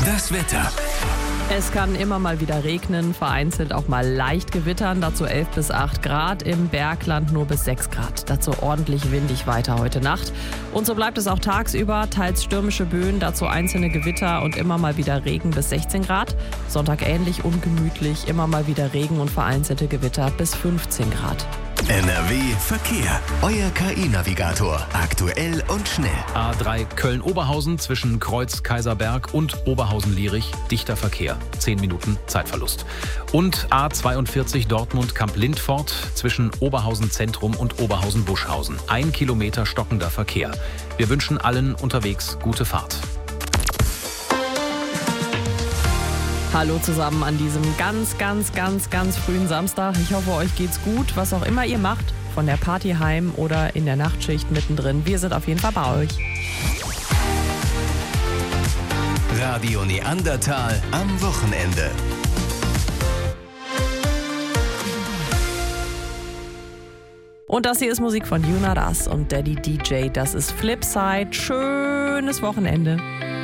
Das Wetter. Es kann immer mal wieder regnen, vereinzelt auch mal leicht gewittern, dazu 11 bis 8 Grad, im Bergland nur bis 6 Grad. Dazu ordentlich windig weiter heute Nacht. Und so bleibt es auch tagsüber, teils stürmische Böen, dazu einzelne Gewitter und immer mal wieder Regen bis 16 Grad. Sonntag ähnlich ungemütlich, immer mal wieder Regen und vereinzelte Gewitter bis 15 Grad. NRW Verkehr. Euer KI-Navigator. Aktuell und schnell. A3 Köln-Oberhausen zwischen Kreuz Kaiserberg und Oberhausen-Lierich. Dichter Verkehr. 10 Minuten Zeitverlust. Und A42 Dortmund-Kamp-Lindfort zwischen Oberhausen-Zentrum und Oberhausen-Buschhausen. 1 Kilometer stockender Verkehr. Wir wünschen allen unterwegs gute Fahrt. Hallo zusammen an diesem ganz frühen Samstag. Ich hoffe, euch geht's gut, was auch immer ihr macht, von der Party heim oder in der Nachtschicht mittendrin. Wir sind auf jeden Fall bei euch. Radio Neandertal am Wochenende. Und das hier ist Musik von Jonas und Daddy DJ. Das ist Flipside. Schönes Wochenende.